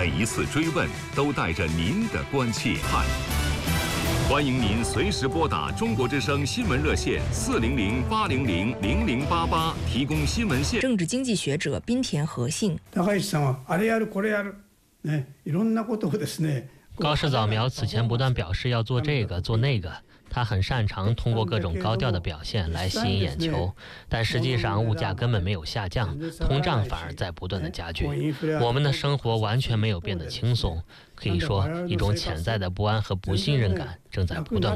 每一次追问都带着您的关切。欢迎您随时拨打中国之声新聞熱線400-800-0088提供新聞線。 政治經濟學者濱田和信。 高市さんはあれやるこれやるね、いろんなことをですね。 高市早苗此前不断表示要做这个做那个，他很擅长通过各种高调的表现来吸引眼球，但实际上物价根本没有下降，通胀反而在不断的加剧，我们的生活完全没有变得轻松，可以说一种潜在的不安和不信任感正在不断